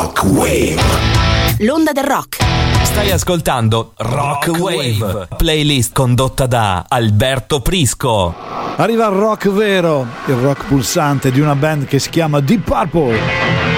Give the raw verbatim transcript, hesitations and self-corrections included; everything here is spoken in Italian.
Rock Wave. L'onda del rock. Stai ascoltando Rock, rock Wave, Wave, playlist condotta da Alberto Prisco. Arriva il rock vero, il rock pulsante di una band che si chiama Deep Purple.